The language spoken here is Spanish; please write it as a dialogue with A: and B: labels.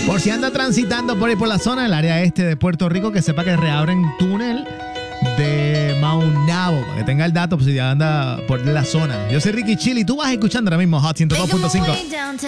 A: Por si anda transitando por ahí por la zona del área este de Puerto Rico, que sepa que reabren túnel de Maunabo, para que tenga el dato, pues si ya anda por la zona. Yo soy Ricky Chili y tú vas escuchando ahora mismo Hot 102.5.